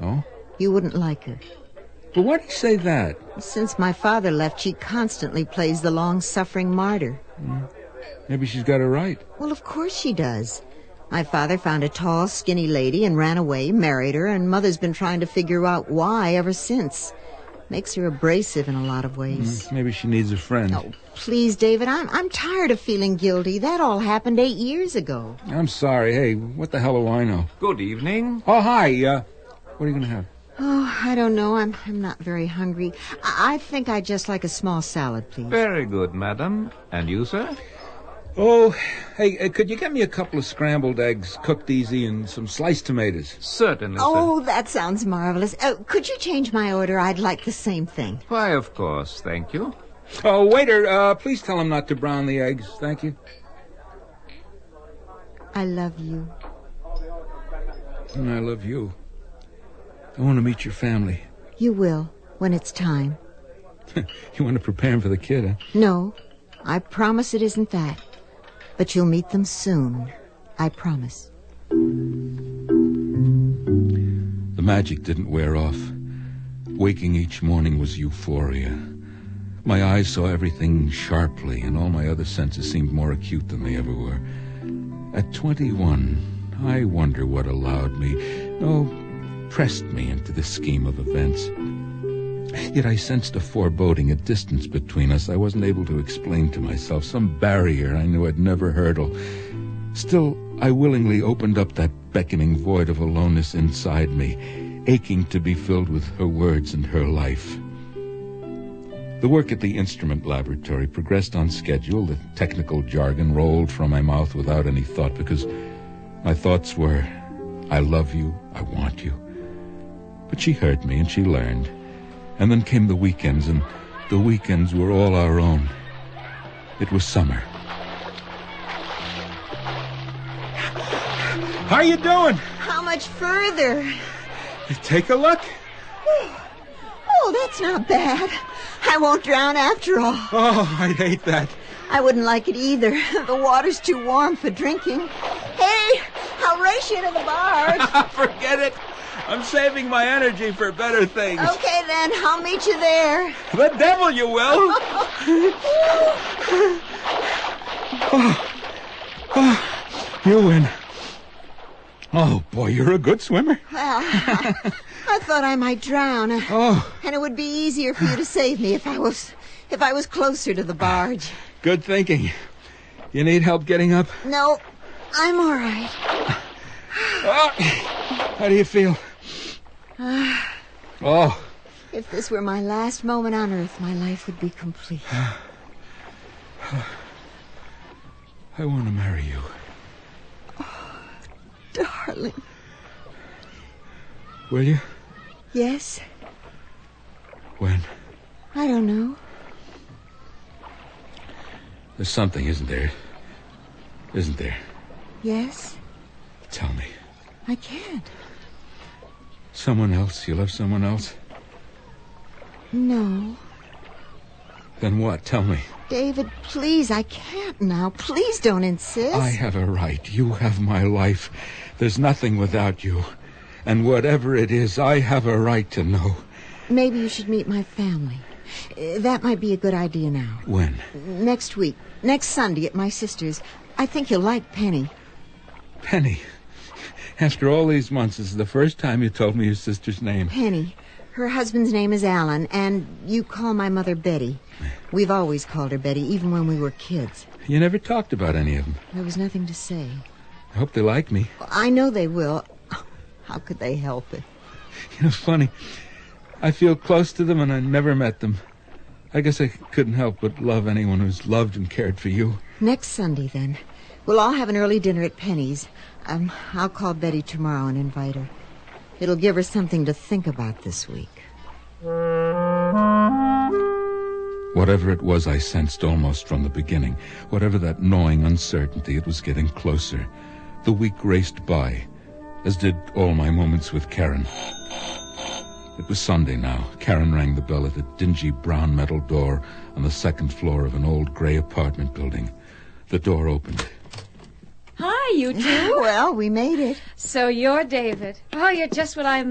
Oh? You wouldn't like her. But why'd he say that? Since my father left, she constantly plays the long-suffering martyr. Maybe she's got it right. Well, of course she does. My father found a tall, skinny lady and ran away, married her, and Mother's been trying to figure out why ever since. Makes her abrasive in a lot of ways. Maybe she needs a friend. Oh, please, David, I'm tired of feeling guilty. That all happened 8 years ago. I'm sorry. Hey, what the hell do I know? Good evening. Oh, hi. What are you going to have? Oh, I don't know. I'm not very hungry. I think I'd just like a small salad, please. Very good, madam. And you, sir? Oh, hey, could you get me a couple of scrambled eggs, cooked easy, and some sliced tomatoes? Certainly, sir. Oh, that sounds marvelous. Could you change my order? I'd like the same thing. Why, of course. Thank you. Oh, waiter, please tell him not to brown the eggs. Thank you. I love you. And I love you. I want to meet your family. You will, when it's time. You want to prepare him for the kid, huh? No, I promise it isn't that. But you'll meet them soon. I promise. The magic didn't wear off. Waking each morning was euphoria. My eyes saw everything sharply, and all my other senses seemed more acute than they ever were. At 21, I wonder what allowed me, pressed me into this scheme of events. Yet I sensed a foreboding, a distance between us I wasn't able to explain to myself, some barrier I knew I'd never hurdle. Still, I willingly opened up that beckoning void of aloneness inside me, aching to be filled with her words and her life. The work at the instrument laboratory progressed on schedule. The technical jargon rolled from my mouth without any thought, because my thoughts were, I love you, I want you. But she heard me and she learned. And then came the weekends, and the weekends were all our own. It was summer. How you doing? How much further? Take a look. Oh, that's not bad. I won't drown after all. Oh, I'd hate that. I wouldn't like it either. The water's too warm for drinking. Hey, I'll race you to the barge. Forget it. I'm saving my energy for better things. Okay, then. I'll meet you there. The devil you will. You win. Oh, boy, you're a good swimmer. Well, I thought I might drown. And it would be easier for you to save me if I was closer to the barge. Good thinking. You need help getting up? No, I'm all right. How do you feel? If this were my last moment on Earth, my life would be complete. I want to marry you. Oh, darling. Will you? Yes. When? I don't know. There's something, isn't there? Isn't there? Yes. Tell me. I can't. Someone else? You love someone else? No. Then what? Tell me. David, please, I can't now. Please don't insist. I have a right. You have my life. There's nothing without you. And whatever it is, I have a right to know. Maybe you should meet my family. That might be a good idea now. When? Next week. Next Sunday at my sister's. I think you'll like Penny. Penny? After all these months, this is the first time you told me your sister's name. Penny. Her husband's name is Alan, and you call my mother Betty. We've always called her Betty, even when we were kids. You never talked about any of them. There was nothing to say. I hope they like me. I know they will. How could they help it? You know, funny. I feel close to them, and I never met them. I guess I couldn't help but love anyone who's loved and cared for you. Next Sunday, then. We'll all have an early dinner at Penny's. I'll call Betty tomorrow and invite her. It'll give her something to think about this week. Whatever it was I sensed almost from the beginning, whatever that gnawing uncertainty, it was getting closer. The week raced by, as did all my moments with Karen. It was Sunday now. Karen rang the bell at a dingy brown metal door on the second floor of an old gray apartment building. The door opened. Hi, you two. Well, we made it. So you're David. Oh, you're just what I